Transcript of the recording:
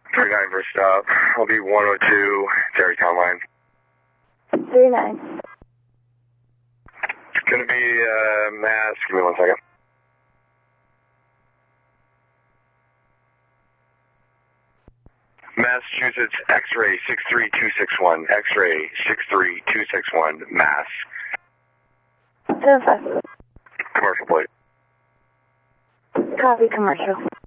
39 first stop. I'll be 102, Terrytown line. 39. It's going to be Mass. Give me 1 second. Massachusetts X-ray 63261. X-ray 63261. Mass. 75. Commercial plate. Copy commercial.